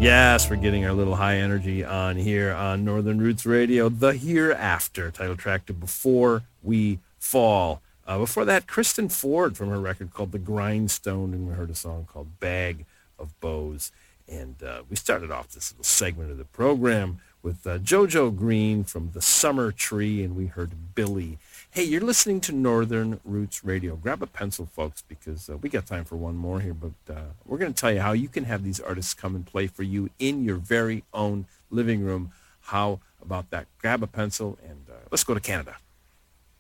Yes, we're getting our little high energy on here on Northern Roots Radio. The Hereafter, title track to Before We Fall. Before that, Kristen Ford from her record called The Grindstone, and we heard a song called Bag of Bows. And we started off this little segment of the program with JoJo Green from The Summer Tree, and we heard Billy. Hey, you're listening to Northern Roots Radio. Grab a pencil, folks, because we got time for one more here, but we're going to tell you how you can have these artists come and play for you in your very own living room. How about that? Grab a pencil and let's go to Canada.